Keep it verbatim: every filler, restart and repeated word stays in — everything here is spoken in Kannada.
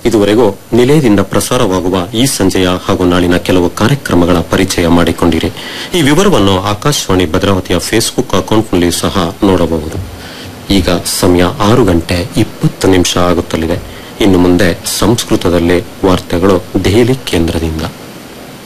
ಇದುವರೆಗೂ ನಿಲಯದಿಂದ ಪ್ರಸಾರವಾಗುವ ಈ ಸಂಜೆಯ ಹಾಗೂ ನಾಳಿನ ಕೆಲವು ಕಾರ್ಯಕ್ರಮಗಳ ಪರಿಚಯ ಮಾಡಿಕೊಂಡಿರಿ. ಈ ವಿವರವನ್ನು ಆಕಾಶವಾಣಿ ಭದ್ರಾವತಿಯ ಫೇಸ್ಬುಕ್ ಅಕೌಂಟ್ನಲ್ಲಿ ಸಹ ನೋಡಬಹುದು. ಈಗ ಸಮಯ ಆರು ಗಂಟೆ ಇಪ್ಪತ್ತು ನಿಮಿಷ ಆಗುತ್ತಲಿದೆ. ಇನ್ನು ಮುಂದೆ ಸಂಸ್ಕೃತದಲ್ಲಿ ವಾರ್ತೆಗಳು ದೆಹಲಿ ಕೇಂದ್ರದಿಂದ.